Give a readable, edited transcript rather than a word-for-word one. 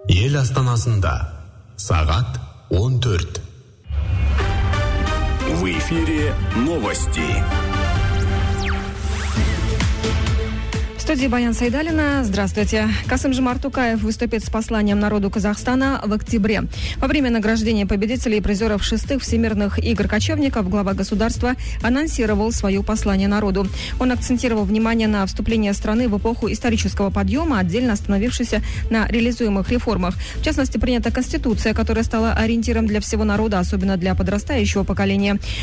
Ел астанасында сағат 14. В эфире новости. В студии Баян Сайдалина. Здравствуйте. Касым-Жомарт Токаев выступит с посланием народу Казахстана в октябре. Во время награждения победителей и призеров 6-х Всемирных игр кочевников глава государства анонсировал свое послание народу. Он акцентировал внимание на вступление страны в эпоху исторического подъема, отдельно остановившийся на реализуемых реформах. В частности, принята Конституция, которая стала ориентиром для всего народа, особенно для подрастающего поколения.